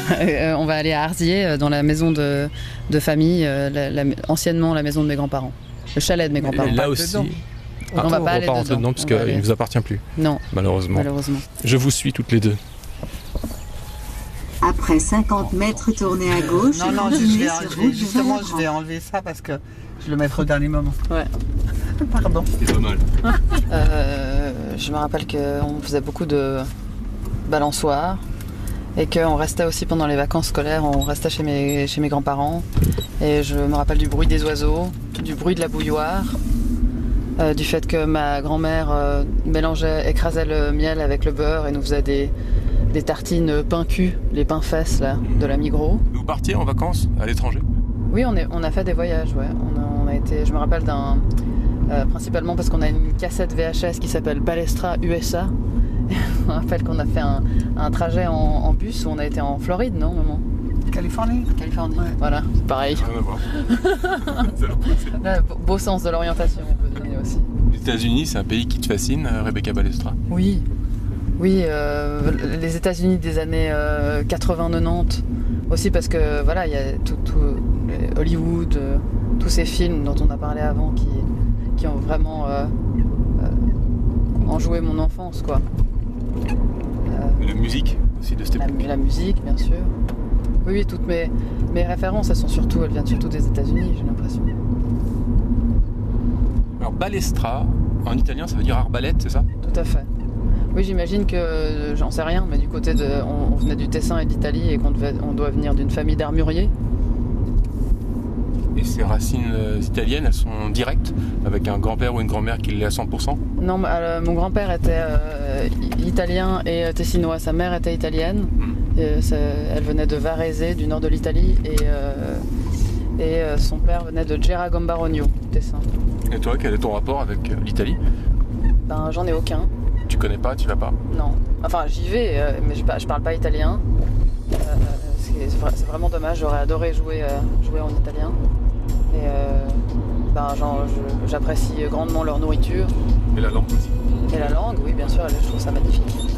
On va aller à Arzier, dans la maison de famille, anciennement la maison de mes grands-parents. Le chalet de mes grands-parents. Et là aussi, on va pas aller dedans parce qu'il ne vous appartient plus. Non, malheureusement. Je vous suis toutes les deux. Après 50 mètres, tournez à gauche. Non, je vais enlever ça parce que je le mettrai au dernier moment. Ouais. Pardon. C'est pas mal. Je me rappelle qu'on faisait beaucoup de balançoires et qu'on restait aussi pendant les vacances scolaires, on restait chez mes grands-parents. Et je me rappelle du bruit des oiseaux, du bruit de la bouilloire, du fait que ma grand-mère écrasait le miel avec le beurre et nous faisait des tartines pain cul, les pains fesses là, de la Migros. Vous partiez en vacances à l'étranger? Oui, on a fait des voyages, ouais. On a été, je me rappelle principalement parce qu'on a une cassette VHS qui s'appelle Balestra USA. Et je me rappelle qu'on a fait un trajet en bus où on a été en Floride, non, maman? Californie, ouais. Voilà, c'est pareil. Rien à voir. Là, beau sens de l'orientation, on peut donner aussi. Les États-Unis, c'est un pays qui te fascine, Rebecca Balestra? Oui, les États-Unis des années 80-90 aussi parce que voilà, il y a tout Hollywood, tous ces films dont on a parlé avant qui ont vraiment enjoué mon enfance, quoi. La musique aussi de cette époque. La musique, bien sûr. Oui, toutes mes références, elles viennent surtout des États-Unis, j'ai l'impression. Alors Balestra, en italien, ça veut dire arbalète, c'est ça? Tout à fait. Oui, j'imagine que, j'en sais rien, mais du côté on venait du Tessin et de l'Italie et on doit venir d'une famille d'armuriers. Et ces racines italiennes, elles sont directes, avec un grand-père ou une grand-mère qui l'est à 100%? Non, mon grand-père était italien et tessinois. Sa mère était italienne. Elle venait de Varese, du nord de l'Italie, et son père venait de Gera Gambarogno, Tessin. Et toi, quel est ton rapport avec l'Italie? Ben, j'en ai aucun. Tu connais pas, tu vas pas? Non. Enfin, j'y vais, mais je parle pas italien. C'est vraiment dommage, j'aurais adoré jouer en italien. Et j'apprécie grandement leur nourriture. Et la langue aussi? Et la langue, oui, bien sûr, je trouve ça magnifique.